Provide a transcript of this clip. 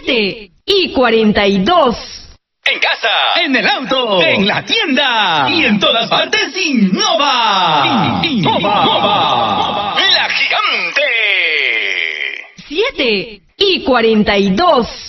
7:42. En casa, en el auto, en la tienda y en todas partes, Innova. Innova. La gigante. 7:42.